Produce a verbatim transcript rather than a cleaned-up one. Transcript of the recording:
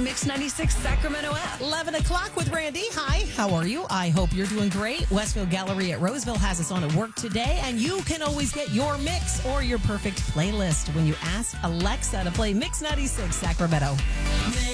Mix ninety-six Sacramento app. eleven o'clock with Randy. Hi, how are you? I hope you're doing great. Westfield Gallery at Roseville has us on at work today, and you can always get your mix or your perfect playlist when you ask Alexa to play Mix ninety-six Sacramento.